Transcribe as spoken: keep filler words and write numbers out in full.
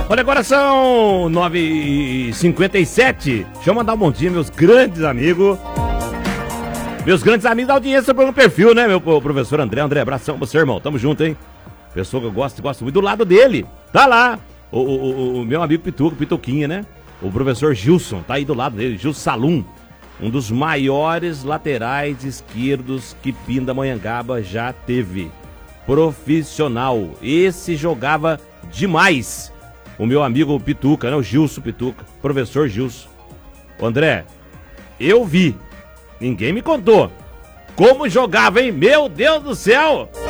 Olha, agora são nove e cinquenta e sete. Deixa eu mandar um bom dia, meus grandes amigos. Meus grandes amigos da audiência pelo perfil, né, meu professor André? André, abração pra você, irmão. Tamo junto, hein? Pessoa que eu gosto, gosto muito. Do lado dele, tá lá. O, o, o, o meu amigo Pituca, Pituquinha, né? O professor Gilson, tá aí do lado dele. Gilson Salum, um dos maiores laterais esquerdos que Pindamonhangaba já teve. Profissional. Esse jogava demais. O meu amigo Pituca, né? O Gilson Pituca. Professor Gilson. André, eu vi. Ninguém me contou. Como jogava, hein? Meu Deus do céu!